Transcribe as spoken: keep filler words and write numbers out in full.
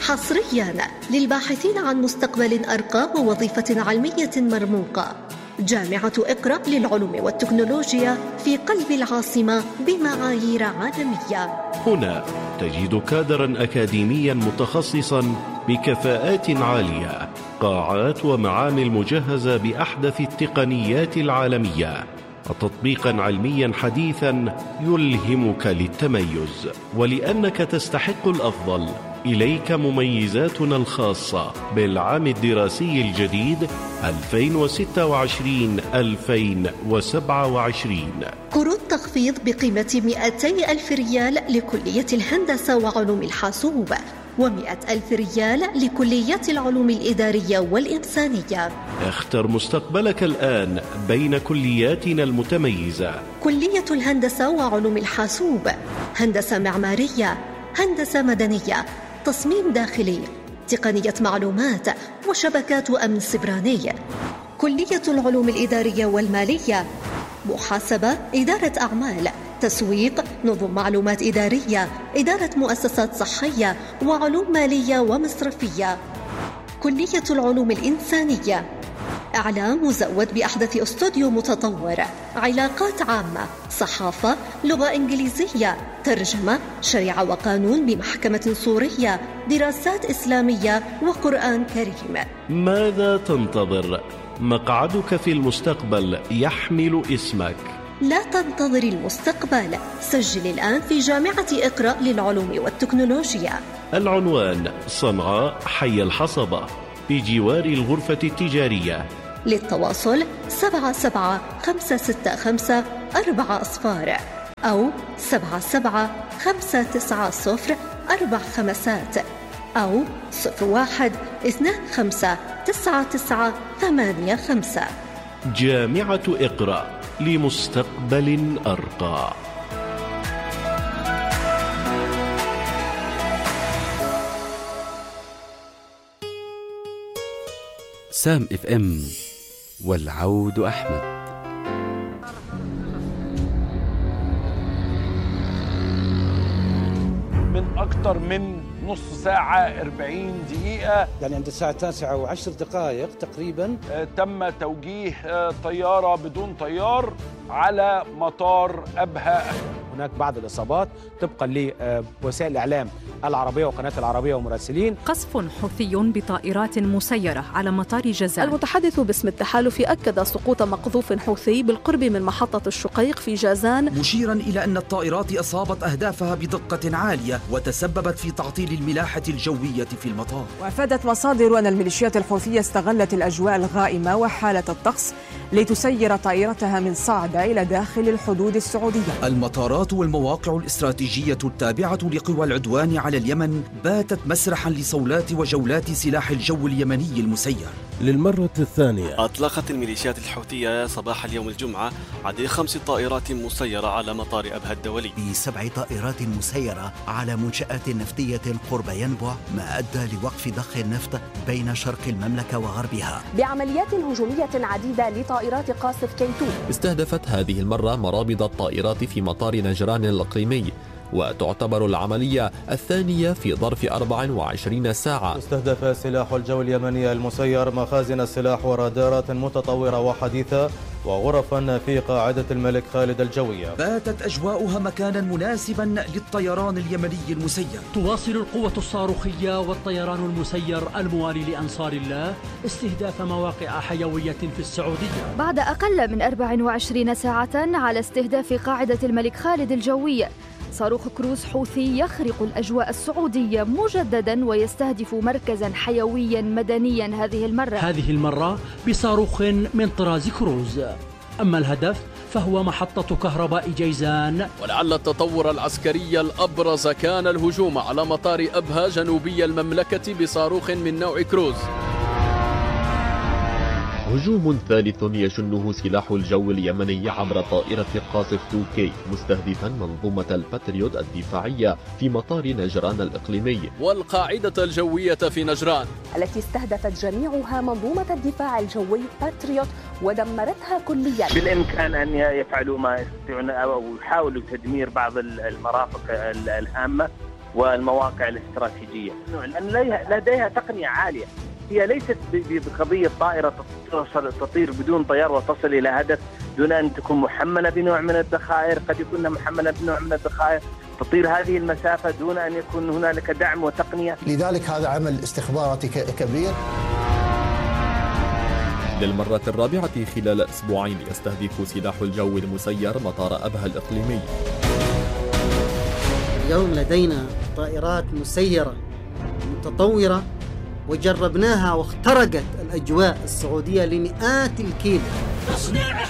حصريا للباحثين عن مستقبل أرقى ووظيفة علمية مرموقة. جامعة اقرأ للعلوم والتكنولوجيا في قلب العاصمة بمعايير عالمية. هنا تجد كادرا أكاديميا متخصصا بكفاءات عالية، قاعات ومعامل مجهزة بأحدث التقنيات العالمية، وتطبيقا علميا حديثا يلهمك للتميز. ولأنك تستحق الأفضل، إليك مميزاتنا الخاصة بالعام الدراسي الجديد ألفين وستة وعشرين ألفين وسبعة وعشرين. قروض تخفيض بقيمة مئتي ألف ريال لكلية الهندسة وعلوم الحاسوب، ومئة ألف ريال لكليات العلوم الإدارية والإنسانية. اختر مستقبلك الآن بين كلياتنا المتميزة: كلية الهندسة وعلوم الحاسوب، هندسة معمارية، هندسة مدنية، تصميم داخلي، تقنية معلومات وشبكات أمن سبراني. كلية العلوم الإدارية والمالية، محاسبة، إدارة أعمال، تسويق، نظم معلومات إدارية، إدارة مؤسسات صحية، وعلوم مالية ومصرفية. كلية العلوم الإنسانية، إعلام مزود بأحدث استوديو متطور، علاقات عامة، صحافة، لغة إنجليزية، ترجمة، شريعة وقانون بمحكمة سورية، دراسات إسلامية وقرآن كريم. ماذا تنتظر؟ مقعدك في المستقبل يحمل اسمك. لا تنتظر المستقبل، سجل الآن في جامعة اقرأ للعلوم والتكنولوجيا. العنوان: صنعاء، حي الحصبة، بجوار الغرفة التجارية. للتواصل سبعة سبعة خمسة ستة خمسة أربعة أصفار أو سبعة سبعة خمسة تسعة صفر أربع خمسات أو صفر واحد اثنان خمسة تسعة تسعة ثمانية خمسة. جامعة اقرأ لمستقبل أرقى. سام اف ام، والعود أحمد. من أكثر من نص ساعة أربعين دقيقة، يعني عند الساعة التاسعة وعشر دقائق تقريبا، تم توجيه طيارة بدون طيار على مطار أبها. هناك بعض الإصابات طبقا لوسائل الإعلام العربية وقناة العربية ومراسلين. قصف حوثي بطائرات مسيرة على مطار جازان. المتحدث باسم التحالف أكد سقوط مقذوف حوثي بالقرب من محطة الشقيق في جازان، مشيرا إلى أن الطائرات أصابت أهدافها بدقة عالية وتسببت في تعطيل الملاحة الجوية في المطار. وأفادت مصادر أن الميليشيات الحوثية استغلت الأجواء الغائمة وحالة الطقس لتسير طائرتها من صعدة إلى داخل الحدود السعودية. المطارات والمواقع الاستراتيجية التابعة لقوى العدوان على اليمن باتت مسرحا لصولات وجولات سلاح الجو اليمني المسير. للمرة الثانية أطلقت الميليشيات الحوثية صباح اليوم الجمعة عدد خمس طائرات مسيرة على مطار أبها الدولي، بسبع طائرات مسيرة على منشآت نفطية قرب ينبع، ما أدى لوقف ضخ النفط بين شرق المملكة وغربها. بعمليات هجومية عديدة لطائرات قاصف كيتو، استهدفت هذه المرة مرابط الطائرات في مطار نجران الإقليمي، وتعتبر العملية الثانية في ظرف أربع وعشرين ساعة. استهدف سلاح الجو اليمني المسير مخازن السلاح ورادارات متطورة وحديثة وغرفا في قاعدة الملك خالد الجوية. باتت أجواؤها مكانا مناسبا للطيران اليمني المسير. تواصل القوة الصاروخية والطيران المسير الموالي لأنصار الله استهداف مواقع حيوية في السعودية. بعد أقل من أربع وعشرين ساعة على استهداف قاعدة الملك خالد الجوية، صاروخ كروز حوثي يخرق الأجواء السعودية مجددا ويستهدف مركزا حيويا مدنيا هذه المرة هذه المرة بصاروخ من طراز كروز. أما الهدف فهو محطة كهرباء جيزان. ولعل التطور العسكري الأبرز كان الهجوم على مطار أبها جنوبي المملكة بصاروخ من نوع كروز. هجوم ثالث يشنه سلاح الجو اليمني عبر طائرة قاصف تو كي مستهدفا منظومة الباتريوت الدفاعية في مطار نجران الإقليمي والقاعدة الجوية في نجران التي استهدفت جميعها منظومة الدفاع الجوي باتريوت ودمرتها كليا. بالإمكان أن يفعلوا ما يستطيعون أو يحاولوا تدمير بعض المرافق الهامة والمواقع الاستراتيجية، لأن لديها تقنية عالية. هي ليست بقضية طائرة تطير بدون طيار وتصل إلى هدف دون أن تكون محملة بنوع من الذخائر، قد يكون محملة بنوع من الذخائر تطير هذه المسافة دون أن يكون هنالك دعم وتقنية. لذلك هذا عمل استخباراتي كبير. للمرة الرابعة خلال أسبوعين يستهدف سلاح الجو المسير مطار أبها الإقليمي. اليوم لدينا طائرات مسيرة متطورة وجربناها واخترقت الأجواء السعودية لمئات الكيلو.